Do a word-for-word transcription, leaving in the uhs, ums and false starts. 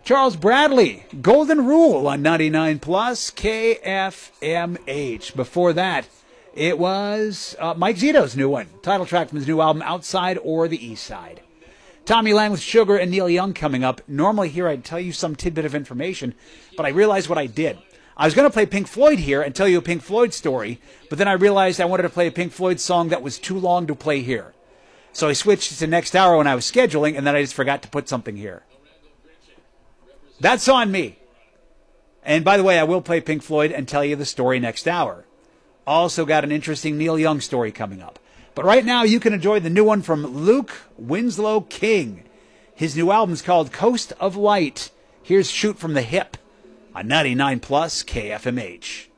Charles Bradley, Golden Rule on ninety-nine plus K F M H. Before that, it was uh, Mike Zito's new one. Title track from his new album, Outside or the East Side. Tommy Lang with Sugar and Neil Young coming up. Normally here I'd tell you some tidbit of information, but I realized what I did. I was going to play Pink Floyd here and tell you a Pink Floyd story, but then I realized I wanted to play a Pink Floyd song that was too long to play here. So I switched to next hour when I was scheduling, and then I just forgot to put something here. That's on me. And by the way, I will play Pink Floyd and tell you the story next hour. Also got an interesting Neil Young story coming up. But right now, you can enjoy the new one from Luke Winslow King. His new album's called Coast of Light. Here's Shoot from the Hip on ninety-nine plus K F M H.